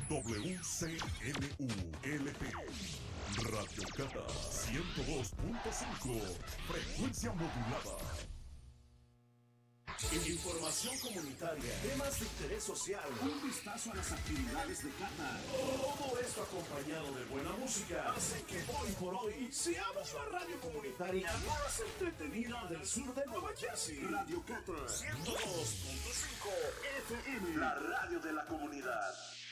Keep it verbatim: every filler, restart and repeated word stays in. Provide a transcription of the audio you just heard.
W C N U L P Radio Cata ciento dos punto cinco, frecuencia modulada. Información comunitaria, temas de interés social, un vistazo a las actividades de Cata. Todo esto acompañado de buena música hace que hoy por hoy seamos la radio comunitaria más entretenida del sur de Nueva Jersey. Radio Cata ciento dos punto cinco F M, la radio de la comunidad.